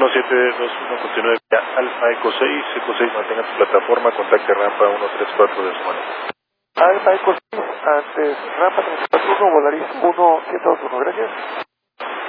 1721, continúe vía Alfa Eco 6, mantenga su plataforma, contacte rampa 134 de su mano. Alfa Eco 6, antes rampa 34, Volaris 1721, gracias.